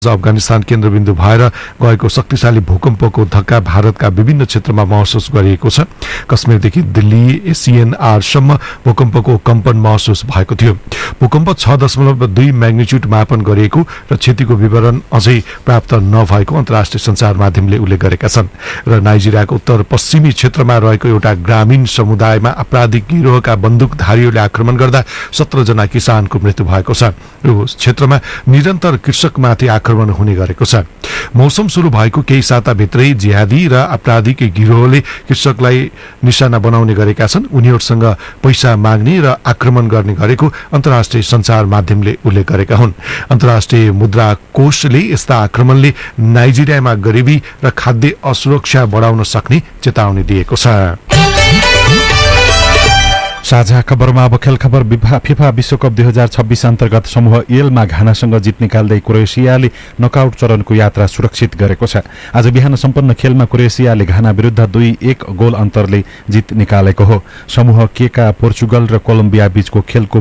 अफगानिस्तान केन्द्रबिन्दु भएर गएको शक्तिशाली भूकम्पको धक्का भारतका विभिन्न क्षेत्रमा महसुस गरिएको छ। कश्मीरदेखि दिल्ली एसिएनआरसम्म भूकम्पको कम्पन महसुस भएको थियो। भूकम्प 6.2 म्याग्निट्युड मापन गरिएको र क्षतिको विवरण अझै प्राप्त नभएको अन्तर्राष्ट्रिय सञ्चार माध्यमले उल्लेख गरेका छन्। र नाइजेरियाको उत्तर पश्चिमी क्षेत्रमा रहेको एउटा ग्रामीण समुदायमा आपराधिक गिरोहका बन्दुकधारीहरूले आक्रमण गर्दा 17 जना किसानको मृत्यु भएको छ। यो क्षेत्रमा निरन्तर कृषकमाथि आक्रमण हुने गरेको छ। मौसम सुरु भएको केही साताभित्रै जिहादी र आपराधिक गिरोहले कृषकलाई निशाना बनाउने गरेका छन्। उनीहरूसँग पैसा माग्ने र आक्रमण गर्ने गरेको अन्तर्राष्ट्रिय सञ्चार माध्यमले उल्लेख गरेका हुन्। अन्तर्राष्ट्रिय मुद्रा कोषले यस्ता आक्रमणले नाइजेरियामा गरिबी र खाद्य असुरक्षा बढाउन सक्ने चेतावनी दिएको छ। साझा खबरमा अब खेल खबर। फिफा विश्वकप 2026 अन्तर्गत समूह एलमा घानासँग जित निकाल्दै क्रोएसियाले नकआउट चरणको यात्रा सुरक्षित गरेको छ। आज बिहान सम्पन्न खेलमा क्रोएसियाले घाना विरुद्ध 2-1 गोल अन्तरले जित निकालेको हो। समूह के का पोर्चुगल र कोलम्बिया बीचको खेलको